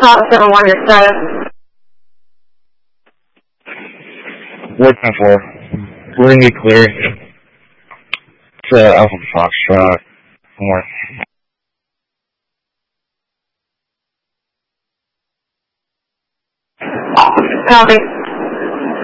Pop 71, your status. Word 10-4. We're going to be clear to Alpha Foxtrot. More. Copy.